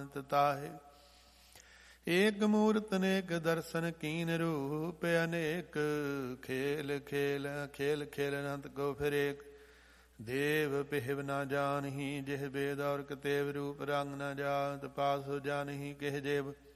मानत ताहे। एक मूर्त अनेक दर्शन कीन रूप अनेक। खेल खेल खेल खेल अनंत को फिर एक। देव पिहव न जानही जिह बेद और कतेव रूप रंग न जात। पास हो जानही किह जेब